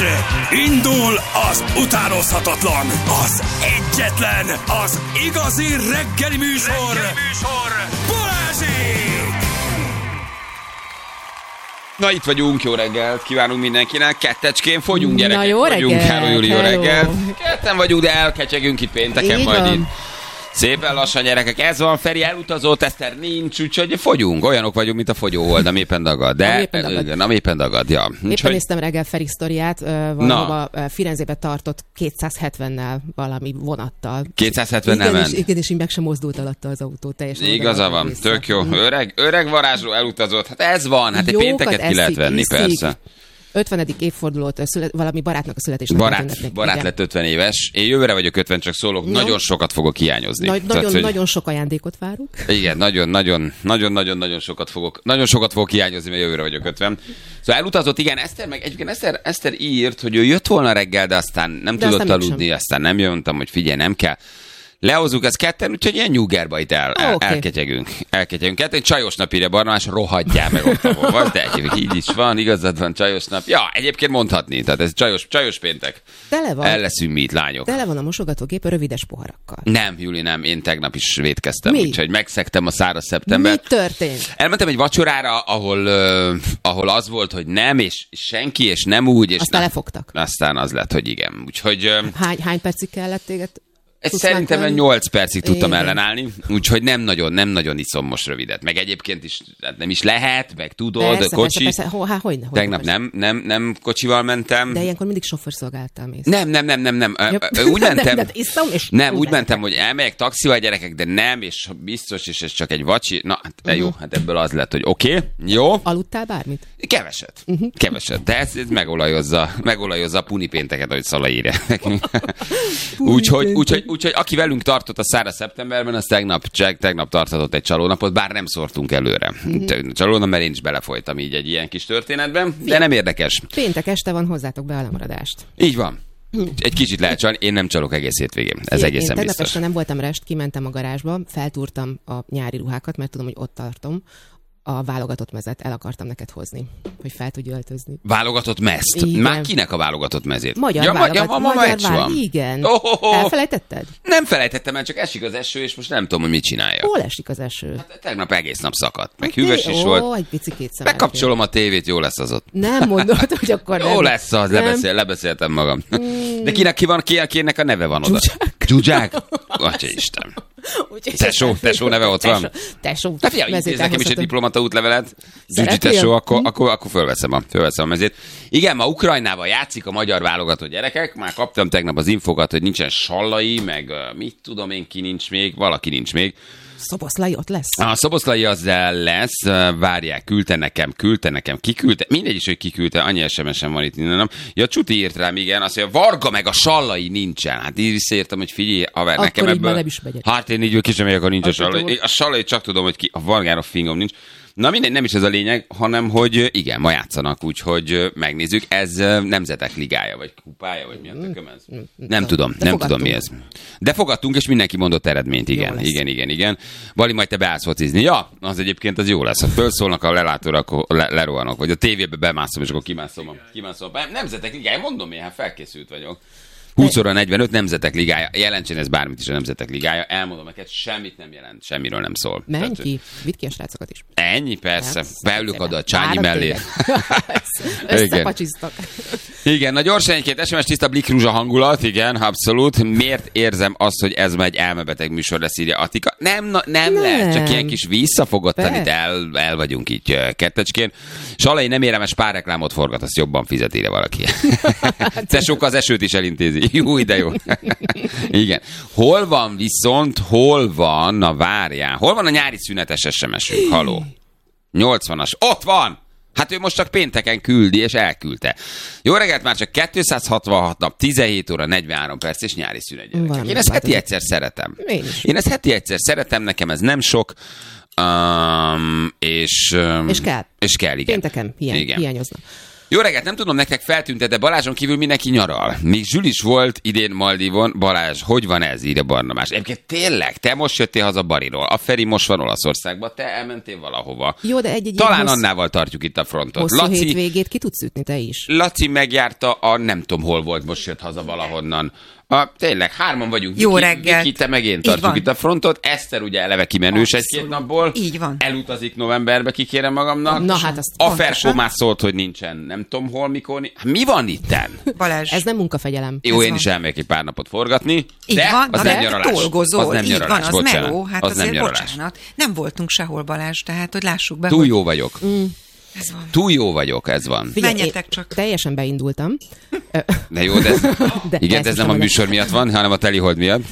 Indul az utánozhatatlan, az egyetlen, az igazi reggeli műsor, Balázsék! Na itt vagyunk, jó reggelt kívánunk mindenkinek, kettecskén fogyunk gyerekek. Na jó reggelt, Károly Júli, jó reggelt. Ketten vagyunk, de elkecsegünk itt pénteken így majd van. itt. Szépen lassan gyerekek, ez van, Feri elutazott, Eszter nincs, úgyhogy fogyunk, olyanok vagyunk, mint a fogyóhold, ami éppen dagad. De nem éppen dagad, ja. Éppen néztem reggel Feri sztoriát, valahova Firenzébe tartott 270-nel valami vonattal. 270-nel ment? Igen, és így meg sem mozdult alatta az autó teljesen. Igaza van, vissza. Tök jó. Öreg varázsló elutazott, hát ez van, hát egy pénteket ki lehet venni, persze. 50. évfordulót valami barátnak a születésnapját ünneplik. Barát lett 50 éves. Én jövőre vagyok 50, csak szólok, nagyon sokat fogok hiányozni. Nagyon sok ajándékot várunk. Igen, nagyon sokat fogok hiányozni, mert jövőre vagyok 50. Szóval elutazott, igen, Eszter, meg egyébként Eszter írt, hogy ő jött volna reggel, de aztán nem tudott aludni, aztán nem jöntem, hogy figyelj, nem kell. Lehozzuk ezt ketten, úgyhogy ilyen nyugerba itt elketyegünk. Ketten csajos nap írja Barnabás, rohadjál meg ott, ahol vagy, de így is van, igazad van, csajos nap. Ja, egyébként mondhatni, tehát ez csajos péntek. Tele van. El leszünk mi itt, lányok. Tele van a mosogatógép a rövides poharakkal. Nem, Júli, nem, én tegnap is vétkeztem, úgyhogy megszegtem a száraz szeptembert. Mi történt? Elmentem egy vacsorára, ahol az volt, hogy nem, és senki, és nem úgy, és aztán lefogtak. Aztán az lett, hogy igen. Úgyhogy... Hány percig kellett téged? Szerintem 8 percig tudtam ellenállni, úgyhogy nem nagyon iszom most rövidet. Meg egyébként is nem is lehet, meg tudod, persze, kocsi. Persze. Hogyne, tegnap nem kocsival mentem. De ilyenkor mindig sofőrszolgáltál mész. Nem. Úgy mentem. Úgy mentem, hogy elmegyek taxival, gyerekek, de nem, és biztos, és ez csak egy vacsi. Na, hát jó, hát ebből az lett, hogy oké, jó. Aludtál bármit? Keveset. De ez megolajozza a puni pénteket, ahogy Szala írja. Úgyhogy aki velünk tartott a száraz szeptemberben, az tegnap tarthatott egy csalónapot, bár nem szórtunk előre. Csalónap, mert én is belefolytam így egy ilyen kis történetben, de nem érdekes. Péntek este van, hozzátok be a lemaradást. Így van. Egy kicsit lehet csalni, én nem csalok egész hétvégén. Ez egészen tegnap biztos. este nem voltam rest, kimentem a garázsba, feltúrtam a nyári ruhákat, mert tudom, hogy ott tartom. A válogatott mezet el akartam neked hozni, hogy fel tudj öltözni. Válogatott mezt? Igen. Már kinek a válogatott mezét? Magyar válogatott. Igen. Elfelejtetted? Nem felejtettem el, csak esik az eső, és most nem tudom, hogy mit csinálja. Hol esik az eső? Hát tegnap egész nap szakadt, meg hűvös is volt. Egy picikét szemeltél. Bekapcsolom a tévét, jó lesz az ott. Nem mondod, hogy akkor nem. Jó lesz az, lebeszéltem magam. De kinek a neve van oda? Dzsuzsák? Atya Isten. Tesó neve ott van. Tesó. Hát figyelj, intéz nekem is egy diplomata útlevelet. Dzsuzsi tesó, akkor fölveszem a mezét. Igen, ma Ukrajnával játszik a magyar válogatott gyerekek. Már kaptam tegnap az infokat, hogy nincsen Sallai, meg mit tudom én, ki nincs még, valaki nincs még. Szoboszlai ott lesz? A Szoboszlai az lesz, várják, küldte nekem, kiküldte, mindegy is, hogy kiküldte, annyi SMS-em van itt innen. Ja, Csuti írt rám, igen, azt mondja, Varga meg a Sallai nincsen. Hát így visszaértem, hogy figyelj, haver, nekem ebből. Hát én így ki sem megyek, akkor nincs a Sallai. A Sallai csak tudom, hogy a Vargára fingom nincs. Na mindegy, nem is ez a lényeg, hanem hogy igen, ma játszanak, úgyhogy megnézzük. Ez Nemzetek Ligája, vagy kupája, vagy mi a tököm ez? Nem tudom mi ez. De fogadtunk, és mindenki mondott eredményt, igen. Bali, majd te beállsz focizni. Ja, az egyébként az jó lesz. Ha fölszólnak a lelátóra, akkor lerohanok, vagy a tévébe bemászom, és akkor kimászom. Nemzetek Ligája, mondom én, hát felkészült vagyok. 20:45 Nemzetek Ligája. Jelentsen ez bármit is a Nemzetek Ligája. Elmondom neked, semmit nem jelent, semmiről nem szól. Menj ki, vidd ki a srácokat is. Ennyi, persze. Beülök oda a Csányi mellé. Összepacsiztak. Igen, na gyorsan egy-két SMS, tiszta Blik Rúzsa hangulat, igen, abszolút. Miért érzem azt, hogy ez már egy elmebeteg műsor lesz, írja Attika? Nem lehet, csak ilyen kis visszafogottan itt el vagyunk így kettecskén. Salai nem éremes párreklámot forgat, azt jobban fizet, írja valaki. Te sok az esőt is elintézi. Jó, de jó. Igen. Hol van, na várjál, hol van a nyári szünetes SMS-ünk? Haló. 80-as. Ott van! Hát ő most csak pénteken küldi, és elküldte. Jó reggelt, már csak 266 nap, 17 óra, 43 perc, és nyári szünet, gyerekek. Én ezt heti egyszer szeretem. Én ezt heti egyszer szeretem, nekem ez nem sok. És kell, igen. Pénteken hiányozna. Jó reggelt, nem tudom, nektek feltűnt, de Balázson kívül mindenki nyaral. Még Zsül is volt idén Maldívon. Balázs, hogy van ez, írja Barnabás? Egyébként tényleg, te most jöttél haza Bariról. A Feri most van Olaszországban, te elmentél valahova. Jó, de egy Talán Annával tartjuk itt a frontot. Hosszú hétvégét ki tudsz ütni, te is? Laci megjárta nem tudom hol volt, most jött haza valahonnan. Tényleg, 3 vagyunk. Jó reggelt. Viki, te meg én tartjuk itt a frontot. Eszter ugye eleve kimenős 1-2 napból. Így van. Elutazik novemberbe, kikérem magamnak. Na hát azt a Ferkó már szólt, hogy nincsen. Nem tudom hol, mikor. Mi van itten? Balázs. Ez nem munkafegyelem. Jó, Ez én van. is elmegyek egy pár napot forgatni. Így De van, az de nem nyaralás. dolgozol, Az nem így nyaralás, van, az bocsánat. meló, hát az azért nem nyaralás. bocsánat. Nem voltunk sehol, Balázs, tehát hogy lássuk be, Túl hogy jó vagyok. ez van. Túl jó vagyok, ez van. Figyelj, Menjetek én csak. Teljesen beindultam. De jó, de ez, De igen, de ez nem a elsősorban- műsor miatt van, hanem a telihold miatt.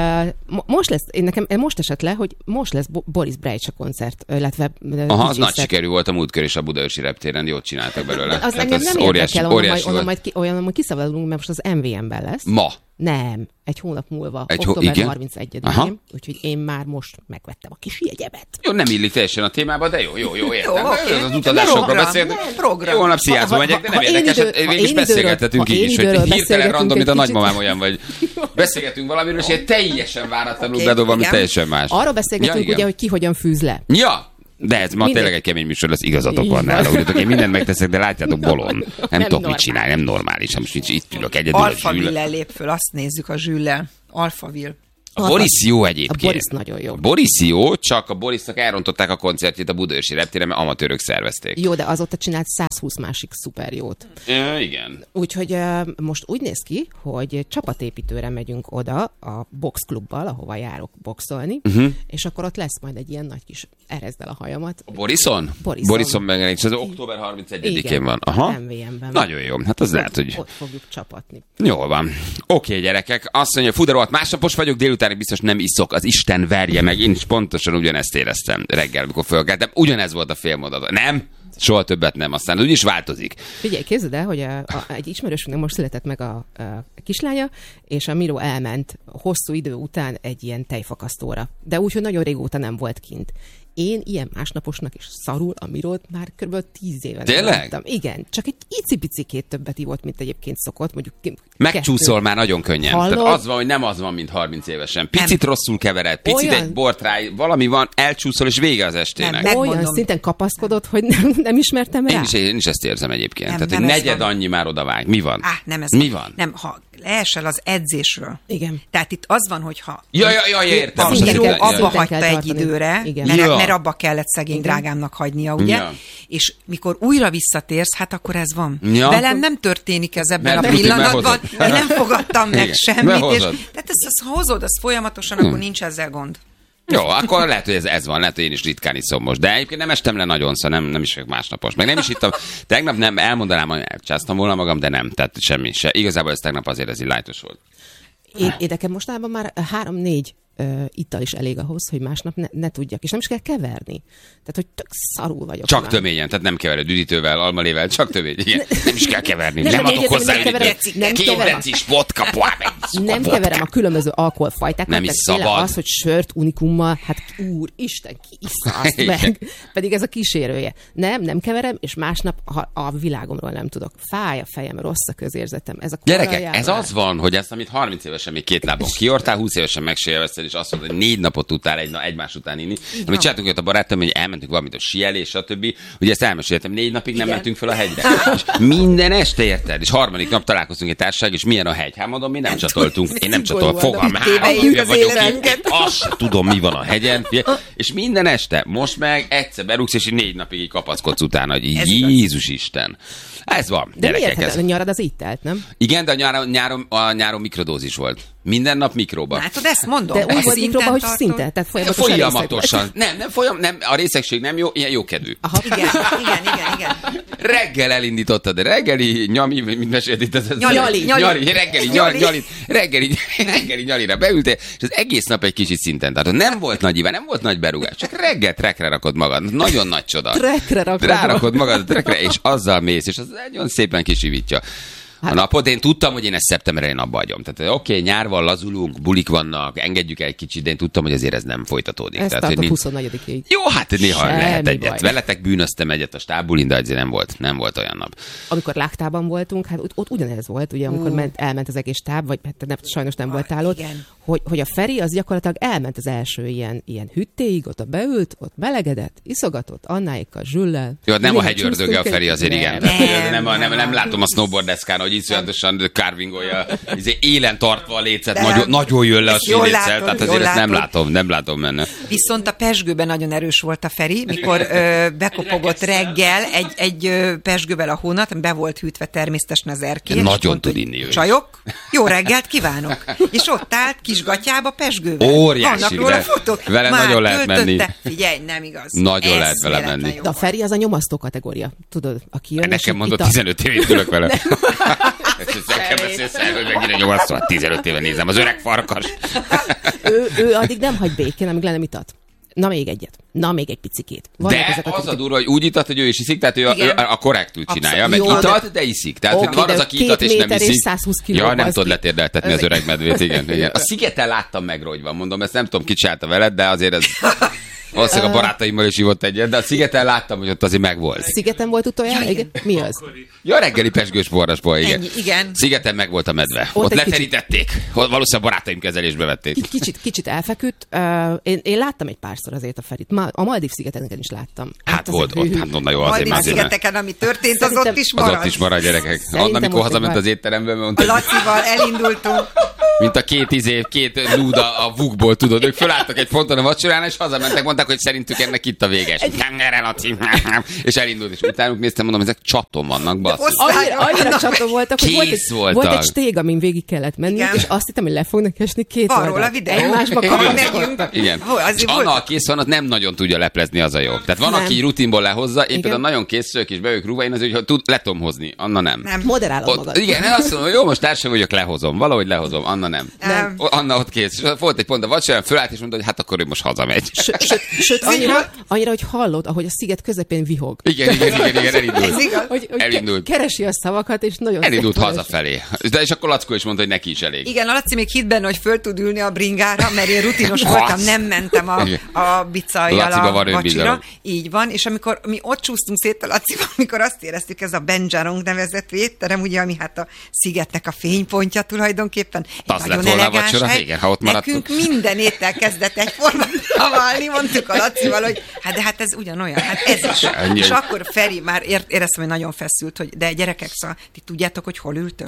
Most lesz, nekem most esett le, hogy most lesz Boris Brejcha koncert, illetve Aha, az DJ nagy set. sikerű volt a múltkor is a Budaörsi reptéren, jót csináltak belőle. Az Hát engem nem óriási, érdekel, óriási onnan volt. majd kiszabadulunk, mert most az MVM-ben lesz. Ma. Nem, egy hónap múlva, Igen? október Aha. 31-én, úgyhogy én már most megvettem a kis jegyemet. Jó, nem illik teljesen a témába, de jó, értem. Jó, oké. Ez az utazásokról Program, beszéltünk. nem, program. Jó, holnap Sziászba Ha- megyek, de ha- nem ha én érdekes. idő- Hát ha végig is én beszélgethetünk időről- így is, ha én hogy időről hirtelen random, mint a beszélgetünk egy nagymamám olyan vagy. Beszélgetünk valamiről, és egy teljesen váratlanul Oké, bedobva, ami igen. teljesen más. Arról beszélgetünk, Ja, igen. ugye, hogy ki hogyan fűz le. Ja, de ez ma Mindegy. tényleg egy kemény műsor lesz, igazatok Így van van. nála. Tudjátok, én mindent megteszek, de látjátok, bolond. Nem tudok mit normális. csinálni, nem normális. Most itt ülök egyedül a Zsül. Alphaville-el lép föl, azt nézzük a Zsüllel. Alphaville. A Boris jó egyébként. A Boris nagyon jó. A Boris jó, csak a Borisnak elrontották a koncertjét a Budaörsi reptéren, mert amatőrök szervezték. Jó, de azóta csinált 120 másik szuper jót. Igen. Úgyhogy most úgy néz ki, hogy csapatépítőre megyünk oda a boxklubbal, ahova járok boxolni, és akkor ott lesz majd egy ilyen nagy kis erezd el a hajamat. A Borison? Borison. Borison megjelenik, és az október 31-én van. Aha. MVM-ben. Nagyon jó. Hát az lehet, hogy Ott fogjuk csapatni. jól van. Oké, gyerekek. Azt mondja, fú, de rohadt, másnapos vagyok, délutánig biztos nem iszok. Az Isten verje meg. Én is pontosan ugyanezt éreztem reggel, amikor fölkeltem. Ugyanez volt a félmondat. Nem? Soha többet nem. Aztán úgyis változik. Figyelj, képzeld el, hogy egy ismerősünknek most született meg a kislánya, és a Miró elment hosszú idő után egy ilyen tejfakasztóra. De úgy, hogy nagyon régóta nem volt kint. Én ilyen másnaposnak is szarul a Mirót már kb. 10 éve nem Tényleg? láttam. Igen, csak egy icipicikét többet ivott, mint egyébként szokott. Mondjuk Megcsúszol már nagyon könnyen. Hallod? Tehát az van, hogy nem az van, mint 30 évesen. Picit rosszul kevered, picit Olyan- egy bort rá, valami van, elcsúszol, és vége az estének. Nem, Olyan megmondom. szinten kapaszkodott, hogy nem ismertem rá. Én is ezt érzem egyébként. Nem, Tehát, nem hogy ez negyed van. annyi már odavág. Mi van? Nem ez Mi van? Nem, ha leesel az edzésről. Igen. Tehát itt az van, hogyha Ja, értem. a Most Miró azt- abba ja. hagyta kell egy tartani. időre, Igen. Ja. mert abba kellett szegény Igen. drágámnak hagynia, ugye? Ja. És mikor újra visszatérsz, hát akkor ez van. Ja. Velem nem történik ez ebben Mert a rutin pillanatban, meghozod. mert nem fogadtam meg Igen. semmit. És, Behozod. tehát ezt ha hozod, azt folyamatosan, akkor nincs ezzel gond. Jó, akkor lehet, hogy ez van, lehet, hogy én is ritkán iszom most. De egyébként nem estem le nagyon, szóval nem is vagyok másnapos. Meg nem is ittam. Tegnap nem elmondanám, hogy elcsáztam volna magam, de nem. Tehát semmi se. Igazából ez tegnap azért ez így lájtos volt. Én nekem mostában már 3-4 ittal is elég ahhoz, hogy másnap ne tudjak, és nem is kell keverni. Tehát, hogy tök szarul vagyok. Csak már. töményen, tehát nem kevered üdítővel, almalével, csak tömény. Igen, nem is kell keverni. Nem, Nem nem, adok nem, hozzá nem keverem, üdítőt. nem Két keverem. decis vodka, puá, meg Nem vodka. keverem a különböző alkoholfajtákat. Nem is tehát tényleg szabad. Az, hogy sört unikummal, hát úristen, ki issza azt Igen. meg. Pedig ez a kísérője. Nem keverem, és másnap a világomról nem tudok. Fáj a fejem, rossz a közérzetem. Ez a Gyerekek, ez korral az van, hogy ezt, amit 30 évesen még 2 lábon kiortál, 20 évesen megsérvezted, és azt mondod, hogy 4 napot tudtál egymás után inni. Amit csináltunk ott a barátom, hogy elmentünk valamit a síelés, stb. Ugye ezt elmeséltem, 4 napig nem mentünk fel a hegyre. És minden este érted, és harmadik nap találkoztunk egy társaság, és milyen a hegy? Hát mondom, mi nem csatoltunk. Én nem szigorúan, csatoltam. Fogalm, téve 3 éljük napja az vagyok életünket. itt. Azt se tudom, mi van a hegyen. És minden este, most meg egyszer berúgsz, és így 4 napig így kapaszkodsz utána, hogy Ez igaz. Jézus Isten. Ez van, De gyerekek. miért? Ez. A nyarad az így telt, nem? Igen, de a nyáron mikrodózis volt. Minden nap mikróba. Látod, ezt mondom. De úgy Ezt volt szinten mikróban, hogy tartod. szinte. Tehát folyamatosan. Folyamatosan. Nem, a részegség nem jó, ilyen jókedvű. Igen. Reggel elindítottad, de reggeli nyami, mint mesélt itt, ez Nyali. reggeli nyalira beültél, és az egész nap egy kicsit szinten tartod. Nem volt nagy ivár, nem volt nagy berúgás, csak reggel trekre rakod magad. Nagyon nagy csoda. Trekre rakod Rárakod magad a trekre, és azzal mész, és az nagyon szépen kisivítja. a napot. Én tudtam, hogy én ezt szeptemberre abba hagyom. Tehát oké, nyár van, lazulunk, bulik vannak, engedjük el egy kicsit, de én tudtam, hogy azért ez nem folytatódik. Ez Tehát, tart a hogy 24-ig. jó, hát néha Semmi lehet egyet. baj. Veletek bűnöztem egyet a stábbulin, de azért nem volt olyan nap. Amikor Lágtában voltunk, hát ott ugyanez volt, ugye, amikor elment az egész táb, vagy hát sajnos nem voltál ott, igen. hogy a Feri az gyakorlatilag elment az első ilyen hüttéig, ott beült, ott melegedett, iszogatott, Annáikkal, Zsüllel. Jó, nem a Néha hegyördöge a Feri azért, igen. Nem látom a snowboard-deszkán, hogy iszonyatosan carvingolja, élen tartva a lécet, nagyon jön le a Ezt jól síléccel, látod, tehát jól azért ezt látod. nem látom benne. Viszont a pezsgőben nagyon erős volt a Feri, mikor bekopogott reggel egy pezsgővel a hónat, be volt hűtve természetesen az erkély. Nagyon és mondta, tud inni ő. Csajok, jó reggelt kívánok! És ott állt kis gatyába pezsgővel. Óriási, Vannak róla fotók. vele Már nagyon lehet töltötte. menni. Figyelj, nem igaz. Nagyon lehet vele Eszméletlen menni. jó De a volt. Feri az a nyomasztó kategória, tudod, aki jön. Nekem mondott 15 évig ülök vele. Nekem beszélsz el, hogy megint nyomasztó, 15 éve nézem, az öreg farkas. ő addig nem hagy békén, amíg le nem itat. Na még egyet. Na még egy picikét. Vannak De ezek az a akik- durva, hogy úgy itat, hogy ő is iszik, tehát ő a korrektül csinálja, meg Abszolút. Jó, itat, de iszik. Tehát Oké, hogy van de az, aki 2 itat és nem méter és iszik. 120 kiló, Ja, nem az tudod ki- letérdeltetni az öreg medvét, igen. A szigeten láttam megrogyva, mondom, ezt nem tudom, ki csinálta veled, de azért ez... Valószínűleg a barátaimmal is ivott egyet, de a szigeten láttam, hogy ott azért megvolt. Szigeten volt utoljára? Igen. Mi az? Ja, reggeli pesgős forrasból, igen. Ennyi, igen. Szigeten meg volt a medve. Ott egy leterítették. Valószínűleg barátaim kezelésbe vették. Kicsit elfeküdt. Én láttam egy párszor azért a Ferit. A Maldív-szigeteken is láttam. Hát volt ott, hát na jó, azért Maldív már szigeteken, ami történt, az Szerintem- ott is az marad. ott is marad, gyerekek. Szerintem Onnan, amikor ott hazament egy az étterembe, A mondta, Lacival elindultunk. mint a két lúda a vukból, tudod. Ők fölálltak egy ponton a vacsorán, és hazamentek, mondták, hogy szerintük ennek itt a véges. Gyere, Laci. És elindult, és utánuk néztem, mondom, ezek csaton vannak, basszus. Annyira csató voltak, hogy Kész voltak. volt egy stég, amin végig kellett menni, Igen. és azt hittem, hogy le fognak esni 2 Van oldalt. róla videó. Egymásba Igen. kapaszkodtak. Igen. Hol, azért És volt- Anna, a kész van, az nem nagyon tudja leplezni, az a jó. Tehát van, Nem. aki rutinból lehozza, én Igen. például nagyon készülök, és beők rúva, én azért, hogy le tudom hozni, Anna nem. Nem. Moderálod Ott, magad. igen, én azt mondom, hogy jó, most társa vagyok, lehozom. Valahogy lehozom, Anna nem. Nem. Anna ott kész. És volt egy pont a vacsorán, fölállt, és mondta, hogy hát akkor ő most hazamegy. Sőt, annyira, hogy hallod, ahogy a sziget közepén vihog. Igen, elindult. Ez igaz? Hogy Elindult. keresi a szavakat, és nagyon Elindult szép hazafelé. De és akkor Lackó is mondta, hogy neki is elég. Igen, a Laci még hitt benne, hogy föl tud ülni a bringára, mert én rutinos voltam, nem mentem a bicajjal Laciba a van vacsira. önbizalom. Így van, és amikor mi ott csúsztunk szét a Lacival, amikor azt éreztük, ez a Benjarong nevezetű étterem, ugye, ami hát a szigetnek a fénypontja tulajdonképpen. Egy Az nagyon lett volna a elegáns vacsora? hely. Igen, ha ott maradtunk. Nekünk minden étel kezdett egyformán válni, mondtuk a Lacival, hogy hát ez ugyanolyan, hát ez is. Ennyi. És akkor Feri már éreztem, hogy nagyon feszült, hogy de gyerekek, szóval ti tudjátok, hogy hol ültök?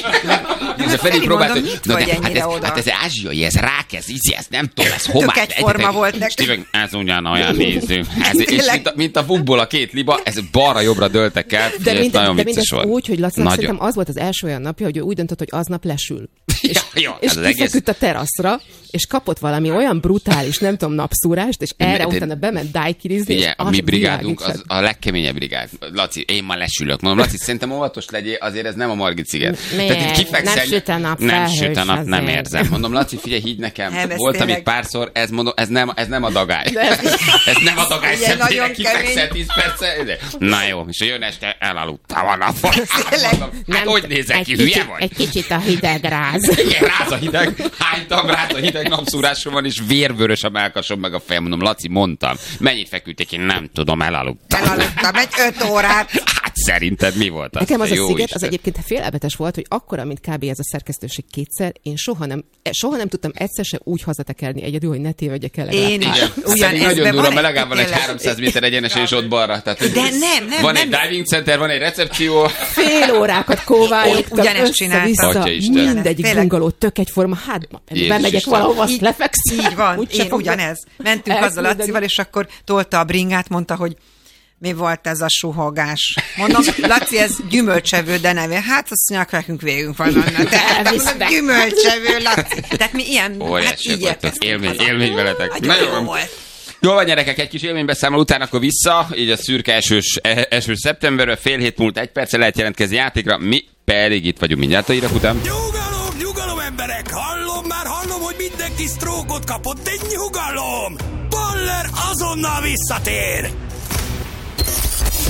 Ez a Feri Feri, próbált, mondom, hogy mit vagy hát ennyire ez, oda? hát ez ázsiai, ez rák, ez ízi, ez nem tudom, ez homák. egyforma volt nektek. Steven, ez ugyanolyan néző. És Tényleg. mint a vukból a 2 liba, ez balra-jobbra dőltek el. De, ez nagyon mindez vicces volt. úgy, hogy Lacinak Nagyon. szerintem az volt az első olyan napja, hogy ő úgy döntött, hogy aznap lesül. Ja, jó, És ez az egész. kifeküdt a teraszra, és kapott valami olyan brutális, nem tudom, napszúrást, és erre De- utána bement dájkirizni, és Ugye, a az mi brigádunk világít az a legkeményebb brigád. Laci, én ma lesülök. Mondom, Laci, szerintem óvatos legyél, azért ez nem a Margit sziget. Miért? Tehát itt kifekszel- Nem süt a nap, Nem felhős süt a nap, nem azért. érzem. Mondom, Laci, figyelj, higgy nekem. Nem, ez Voltam tényleg. itt párszor, ez nem a dagály. ez- Ez nem a dagály, Ugye, szemtére nagyon kifekszel kemény. 10 perccel. Na jó, és jön este elaludtam a napon. Mondom, hát hogy nézek ki, hülye vagy? Egy kicsit a hideg ráz. Igen, ráz a hideg, hánytam, ráz a hideg, napszúrásom van, és vérvörös a mellkasom meg a fejem. Mondom, Laci, mondtam, mennyit feküdték, én nem tudom, elaludtam. Elaludtam egy 5 órát. Hát szerinted mi volt az? Nekem az a Jó sziget, Isten. az egyébként félelmetes volt, hogy akkora, mint kb. Ez a szerkesztőség 2-szer, én soha nem tudtam egyszer se úgy hazatekerni egyedül, hogy ne tévedjek el legalább. Én is. Igen. Ugyan Szerintem nagyon ezben durva, van mert egy legalább van egy tényleg. 300 méter egyenesen, és ott balra. Tehát, hogy De nem, van nem. egy diving center, van egy recepció. Fél órákat kóvályogtam Ugyanezt csináltam. Atya össze-vissza, Isten. mindegyik Tényleg. bungaló tök egyforma, hát ma Jézus bemegyek Isten. valahova, azt Így- lefekszem. Így van, Úgyse én fogja ugyanez. Mentünk azzal elküldeni. Lacival, és akkor tolta a bringát, mondta, hogy mi volt ez a suhogás. Mondom, Laci, ez gyümölcsevő, de nem. Hát azt mondják, nekünk végünk van annak. Elvisznek. Gyümölcsevő, Laci. Tehát mi ilyen, hát Óriásiak így voltak. érkeztünk haza. Élmény veletek. Nagyon Nagyon jó volt. Jól van, gyerekek, egy kis élménybeszámoló után, akkor vissza, így a szürke esős szeptemberről, fél hét múlt 1 perccel lehet jelentkezni játékra, mi pedig itt vagyunk mindjárt a hírek után. Nyugalom, emberek! Hallom, hogy mindenki sztrókot kapott, egy nyugalom! Baller azonnal visszatér!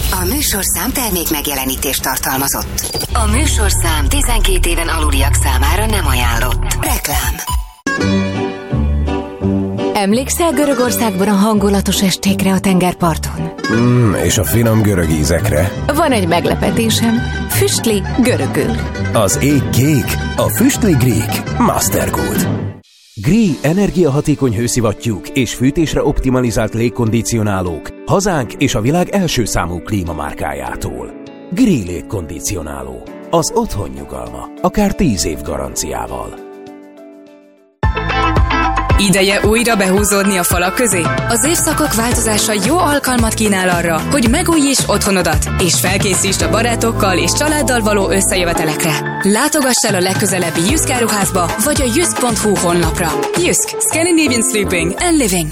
A műsorszám termék megjelenítést tartalmazott. A műsorszám 12 éven aluliak számára nem ajánlott. Reklám. Emlékszel Görögországban a hangulatos estékre a tengerparton? És a finom görög ízekre. Van egy meglepetésem. Füstli görögül. Az ég kék, a füstli Grieg Mastergood. Grieg energiahatékony hőszivattyúk és fűtésre optimalizált légkondicionálók hazánk és a világ első számú klímamárkájától. Grieg légkondicionáló. Az otthon nyugalma. Akár 10 év garanciával. Ideje újra behúzódni a falak közé? Az évszakok változása jó alkalmat kínál arra, hogy megújíts otthonodat, és felkészítsd a barátokkal és családdal való összejövetelekre. Látogass el a legközelebbi Jysk áruházba, vagy a jysk.hu honlapra. Jysk. Scandinavian Sleeping and Living.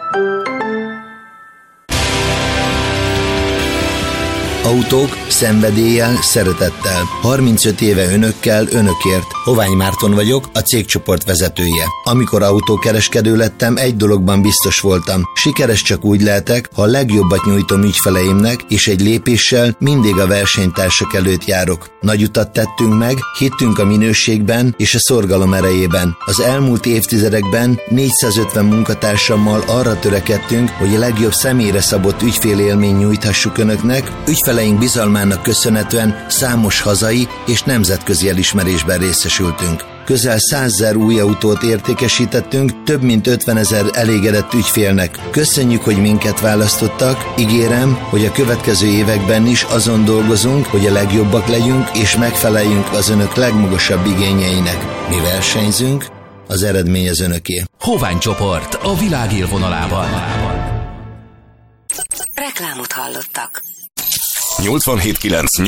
Autók szenvedéllyel, szeretettel. 35 éve önökkel, önökért. Hovány Márton vagyok, a cégcsoport vezetője. Amikor autókereskedő lettem, egy dologban biztos voltam. Sikeres csak úgy lehetek, ha a legjobbat nyújtom ügyfeleimnek, és egy lépéssel mindig a versenytársak előtt járok. Nagy utat tettünk meg, hittünk a minőségben és a szorgalom erejében. Az elmúlt évtizedekben 450 munkatársammal arra törekedtünk, hogy a legjobb személyre szabott ügyfélélményt nyújthassuk önöknek. Ügyfeleink bizalmának köszönhetően számos hazai és nemzetközi elismerésben részesültünk. Közel 100 000 új autót értékesítettünk, több mint 50 000 elégedett ügyfélnek. Köszönjük, hogy minket választottak, ígérem, hogy a következő években is azon dolgozunk, hogy a legjobbak legyünk és megfeleljünk az önök legmagasabb igényeinek. Mi versenyzünk, az eredmény az önöké. Hovány csoport a világ élvonalában. Reklámot hallottak. 87.9